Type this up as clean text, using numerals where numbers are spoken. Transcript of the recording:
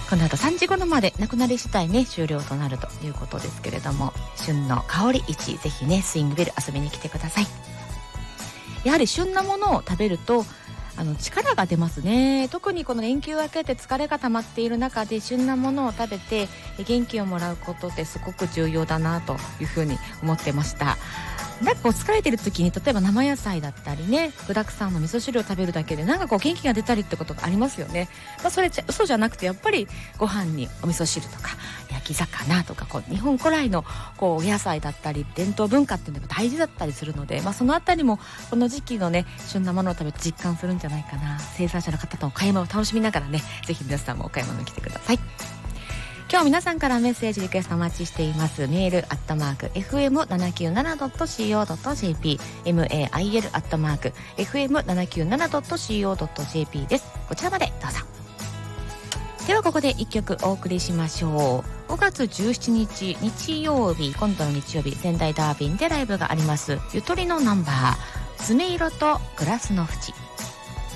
この後3時頃までなくなり次第ね終了となるということですけれども、旬の香り市ぜひねスイングビル遊びに来てください。やはり旬なものを食べると力が出ますね。特にこの連休明けて疲れが溜まっている中で旬なものを食べて元気をもらうことってすごく重要だなというふうに思ってました。なんかこう疲れてる時に例えば生野菜だったりね具沢山の味噌汁を食べるだけでなんかこう元気が出たりってことがありますよね。それ嘘じゃなくてやっぱりご飯にお味噌汁とか焼き魚とかこう日本古来のこうお野菜だったり伝統文化っていうのが大事だったりするので、そのあたりもこの時期のね旬なものを食べて実感するんじゃないかな。生産者の方とお買い物を楽しみながらねぜひ皆さんもお買い物に来てください。今日皆さんからメッセージリクエストお待ちしています。メールfm797.co.jp mail@fm797.co.jp です。こちらまでどうぞ。ではここで1曲お送りしましょう。5月17日日曜日、今度の日曜日仙台ダービンでライブがありますゆとりのナンバー爪色とグラスの縁。